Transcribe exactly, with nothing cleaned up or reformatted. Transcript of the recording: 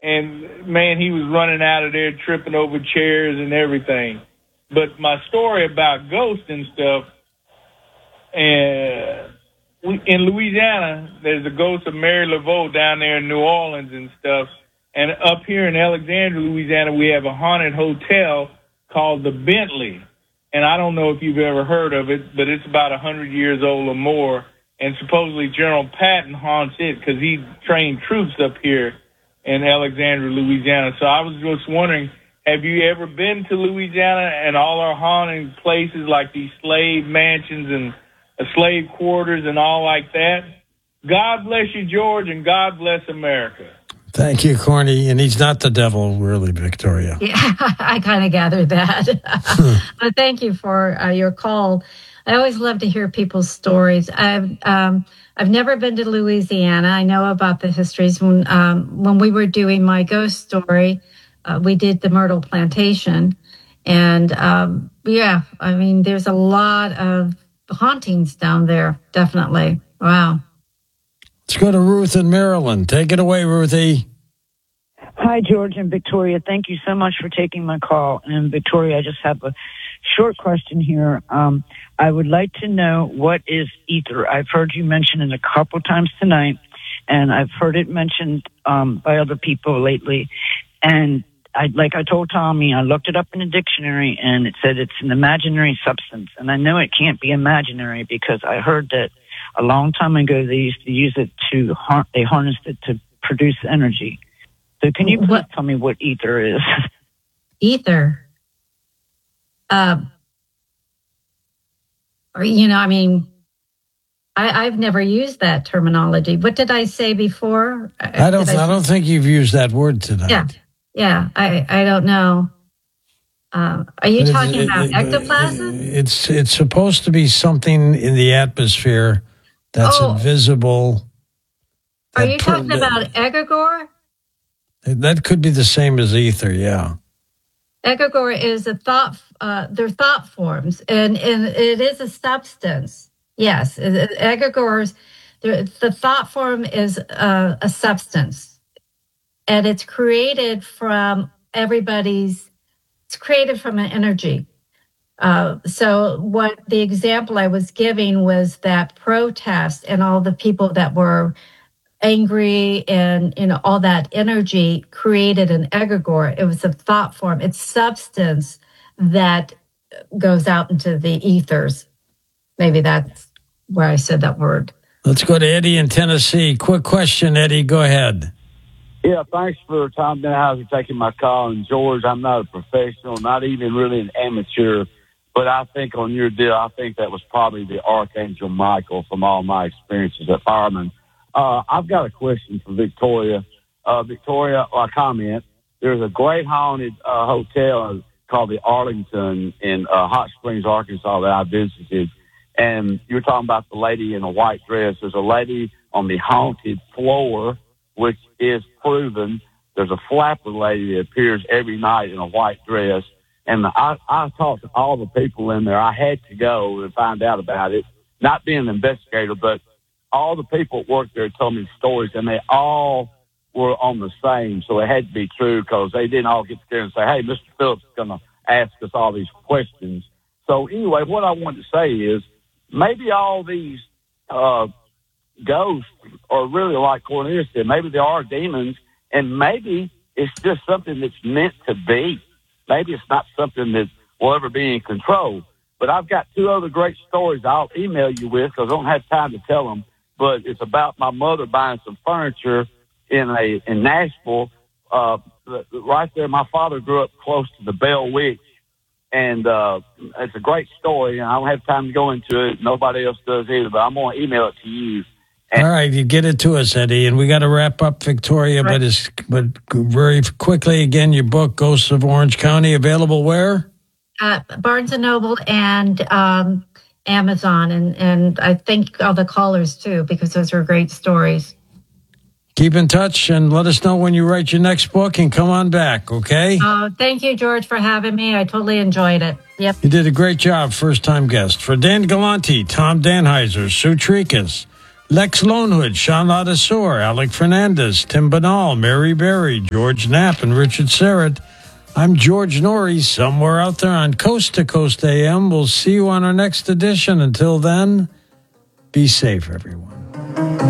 and man, he was running out of there, tripping over chairs and everything. But my story about ghosts and stuff, and we, in Louisiana, there's a ghost of Mary Laveau down there in New Orleans and stuff. And up here in Alexandria, Louisiana, we have a haunted hotel called the Bentley. And I don't know if you've ever heard of it, but it's about one hundred years old or more. And supposedly General Patton haunts it because he trained troops up here in Alexandria, Louisiana. So I was just wondering, have you ever been to Louisiana and all our haunted places like these slave mansions and uh, slave quarters and all like that? God bless you, George, and God bless America. Thank you, Corny. And he's not the devil, really, Victoria. Yeah, I kind of gathered that. But thank you for uh, your call. I always love to hear people's stories. I've um, I've never been to Louisiana. I know about the histories. When um, when we were doing my ghost story, uh, we did the Myrtle Plantation, and um, yeah, I mean, there's a lot of hauntings down there. Definitely. Wow. Let's go to Ruth in Maryland. Take it away, Ruthie. Hi, George and Victoria. Thank you so much for taking my call. And Victoria, I just have a short question here. Um, I would like to know, what is ether? I've heard you mention it a couple times tonight, and I've heard it mentioned um, by other people lately. And I, like I told Tommy, I looked it up in the dictionary, and it said it's an imaginary substance. And I know it can't be imaginary because I heard that a long time ago they used to use it to, har- they harnessed it to produce energy. So can you please what? tell me what ether is? Ether. Um, or, you know, I mean, I, I've never used that terminology. What did I say before? I don't. I, I don't think you've used that word tonight. Yeah, yeah. I, I don't know. Um, are you it, talking it, about it, ectoplasm? It's it's supposed to be something in the atmosphere that's oh. invisible. Are you talking per- about egregore? That could be the same as ether. Yeah. Egregore is a thought, uh, they're thought forms, and, and it is a substance. Yes, egregores, the thought form is uh, a substance, and it's created from everybody's, it's created from an energy. Uh, so what the example I was giving was that protest and all the people that were angry and, you know, all that energy created an egregore. It was a thought form. It's substance that goes out into the ethers. Maybe that's where I said that word. Let's go to Eddie in Tennessee. Quick question, Eddie. Go ahead. Yeah, thanks for Tom Denhauser taking my call. And George, I'm not a professional, not even really an amateur, but I think on your deal, I think that was probably the Archangel Michael from all my experiences at Fireman. Uh, I've got a question for Victoria. Uh, Victoria, a comment. There's a great haunted uh, hotel called the Arlington in uh, Hot Springs, Arkansas that I visited. And you're talking about the lady in a white dress. There's a lady on the haunted floor, which is proven. There's a flapper lady that appears every night in a white dress. And I, I talked to all the people in there. I had to go and find out about it, not being an investigator, but all the people that worked there told me stories, and they all were on the same. So it had to be true because they didn't all get there and say, hey, Mister Phillips is going to ask us all these questions. So anyway, what I wanted to say is maybe all these uh, ghosts are really like Cornelius said. Maybe they are demons, and maybe it's just something that's meant to be. Maybe it's not something that will ever be in control. But I've got two other great stories I'll email you with because I don't have time to tell them. But it's about my mother buying some furniture in a in Nashville. Uh, right there, my father grew up close to the Bell Witch, and uh, it's a great story. And I don't have time to go into it. Nobody else does either. But I'm going to email it to you. And all right, you get it to us, Eddie, and we got to wrap up, Victoria. Right. But it's but very quickly again, your book, Ghosts of Orange County, available where? Uh, Barnes and Noble and um, Amazon, and, and I thank all the callers, too, because those are great stories. Keep in touch and let us know when you write your next book and come on back, okay? Oh, thank you, George, for having me. I totally enjoyed it. Yep. You did a great job, first-time guest. For Dan Galante, Tom Danheiser, Sue Trikas, Lex Lonehood, Sean Ladasor, Alec Fernandez, Tim Banal, Mary Berry, George Knapp, and Richard Serrett. I'm George Norrie, somewhere out there on Coast to Coast A M. We'll see you on our next edition. Until then, be safe, everyone.